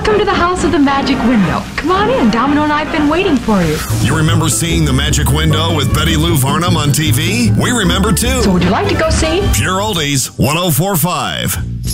Welcome to the House of the Magic Window. Come on in. Domino and I have been waiting for you. You remember seeing The Magic Window with Betty Lou Varnum on TV? We remember too. So would you like to go see? Pure Oldies 104.5.